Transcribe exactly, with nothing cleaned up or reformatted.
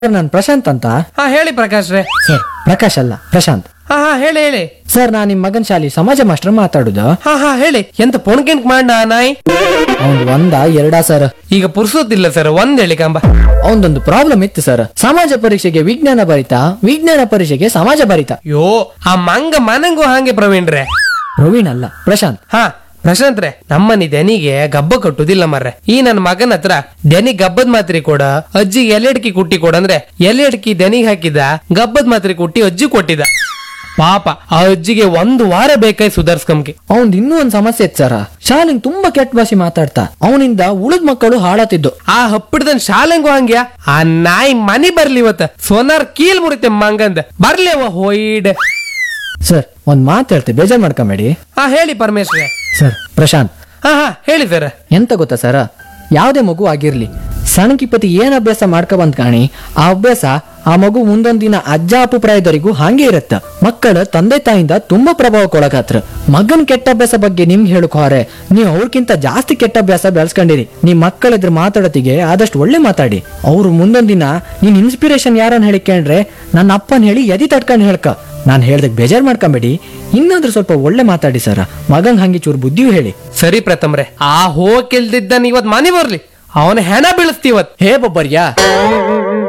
Sir ನಾನು ಪ್ರಶಾಂತ್ ಅಂತ. ಹಾ ಹೇಳಿ ಪ್ರಕಾಶ್ ರೇ. ಸರ್ ಪ್ರಕಾಶ್ ಅಲ್ಲ ಪ್ರಶಾಂತ್. ಹಾ ಹಾ ಹೇಳಿ ಹೇಳಿ. ಸರ್ ನಾನು ನಿಮ್ಮ ಮಗನ ಶಾಲೆ ಸಮಾಜ ಮಾಸ್ಟರ್ ಮಾತಾಡುದು. ಹಾ ಹಾ ಹೇಳಿ, ಎಂತ ಪೊಣ್ಕೆಂಟ್ ಮಾಡ ನಾಯಿ. ಅವ್ನ್ ಒಂದ ಎರಡಾ ಸರ್? ಈಗ ಪುರ್ಸೋತಿಲ್ಲ ಸರ್, ಒಂದ್ ಹೇಳಿ ಕಂಬ. ಅವನದೊಂದು ಪ್ರಾಬ್ಲಮ್ ಇತ್ತು ಸರ್. ಸಮಾಜ ಪರೀಕ್ಷೆಗೆ ವಿಜ್ಞಾನ ಬರಿತಾ, ವಿಜ್ಞಾನ ಪರೀಕ್ಷೆಗೆ ಸಮಾಜ ಬರಿತಾ. ಯೋ ಆ ಮಂಗ ಮನಂಗೂ ಹಾಗೆ ಪ್ರವೀಣ್ ರೇ. ಪ್ರವೀಣ್ ಅಲ್ಲ ಪ್ರಶಾಂತ್. ಹಾ ಪ್ರಶಾಂತ್ ರೇ, ನಮ್ಮನಿ ದನಿಗೆ ಗಬ್ಬ ಕಟ್ಟುದಿಲ್ಲ ಮರ್ರೆ. ಈ ನನ್ನ ಮಗನ ಹತ್ರ ದನಿ ಗಬ್ಬದ್ ಮಾತ್ರೆ ಕೊಡ, ಅಜ್ಜಿ ಎಲೆಡ್ಕಿ ಕುಟ್ಟಿ ಕೊಡ ಅಂದ್ರೆ ಎಲೆಡ್ಕಿ ದನಿಗೆ ಹಾಕಿದ, ಗಬ್ಬದ್ ಮಾತ್ರೆ ಕುಟ್ಟಿ ಅಜ್ಜಿ ಕೊಟ್ಟಿದ. ಪಾಪ ಆ ಅಜ್ಜಿಗೆ ಒಂದು ವಾರ ಬೇಕಾಯ್ ಸುಧಾರ್ಸ್ಕಂಗೆ. ಅವನ್ ಇನ್ನೂ ಒಂದ್ ಸಮಸ್ಯೆ ಇತ್ತು ಸರ್. ಶಾಲೆಂಗ್ ತುಂಬಾ ಕೆಟ್ಟ ಭಾಷೆ ಮಾತಾಡ್ತಾ, ಅವನಿಂದ ಉಳಿದ ಮಕ್ಕಳು ಹಾಳಾತಿದ್ದು. ಆ ಹಪ್ಪಿಡ್ದನ್ ಶಾಲೆಂಗು ಹಂಗ್ಯ. ಆ ನಾಯಿ ಮನಿ ಬರ್ಲಿ ಇವತ್ತ ಸೋನಾರ್ ಕೀಲ್ ಮುರಿತೆ ಮಂಗಂದ ಬರ್ಲಿ ಅವ ಹೋಯ್ಡ್. ಸರ್ ಒಂದ್ ಮಾತು ಹೇಳ್ತೆ, ಬೇಜಾರ್ ಮಾಡ್ಕೊಂಬೇಡಿ. ಹಾ ಹೇಳಿ ಪರಮೇಶ್ವರ. ಸರ್ ಪ್ರಶಾಂತ್, ಹಾ ಹಾ ಹೇಳಿ ಸರ್. ಎಂತ ಗೊತ್ತಾ ಸರ, ಯಾವ್ದೇ ಮಗು ಆಗಿರ್ಲಿ, ಸಣ್ಣಕಿಪತಿ ಏನ್ ಅಭ್ಯಾಸ ಮಾಡ್ಕೊ ಬಂದ್ ಕಾಣಿ, ಆ ಅಭ್ಯಾಸ ಆ ಮಗು ಮುಂದೊಂದ್ ದಿನ ಅಜ್ಜ ಅಪ್ಪು ಪ್ರಾಯದವರೆಗೂ ಹಾಗೆ ಇರತ್ತ. ಮಕ್ಕಳ ತಂದೆ ತಾಯಿಂದ ತುಂಬಾ ಪ್ರಭಾವಕ್ಕೊಳಗಾತ್ರ. ಮಗನ್ ಕೆಟ್ಟ ಅಭ್ಯಾಸ ಬಗ್ಗೆ ನಿಮ್ಗೆ ಹೇಳಕ್ ಹೋರೆ, ನೀವು ಅವ್ರಕ್ಕಿಂತ ಜಾಸ್ತಿ ಕೆಟ್ಟ ಅಭ್ಯಾಸ ಬೆಳೆಸ್ಕೊಂಡಿರಿ. ನಿಮ್ ಮಕ್ಕಳ ಎದುರು ಮಾತಾಡೋತಿಗೆ ಆದಷ್ಟು ಒಳ್ಳೆ ಮಾತಾಡಿ. ಅವ್ರು ಮುಂದೊಂದ್ ದಿನ ನೀನ್ ಇನ್ಸ್ಪಿರೇಷನ್ ಯಾರನ್ನ ಹೇಳಿಕೊಂಡ್ರೆ ನನ್ನ ಅಪ್ಪನ್ ಹೇಳಿ ಎದಿ ತಟ್ಕೊಂಡ್ ಹೇಳ್ಕ. ನಾನ್ ಹೇಳ್ದಕ್ ಬೇಜಾರ್ ಮಾಡ್ಕೊಂಬೇಡಿ, ಇನ್ನಾದ್ರೂ ಸ್ವಲ್ಪ ಒಳ್ಳೆ ಮಾತಾಡಿ ಸರ. ಮಗಂಗ್ ಹಂಗೆ ಚೂರು ಬುದ್ಧಿಯೂ ಹೇಳಿ. ಸರಿ ಪ್ರಥಮ್ರೆ, ಆ ಹೋಗಿಲ್ದಿದ್ದನ್ ಇವತ್ ಮನೆ ಬರ್ಲಿ, ಅವನ ಹೆಣ ಬೀಳಿಸ್ತೀವತ್. ಹೇ ಬೊಬ್ಬರ್ಯಾ.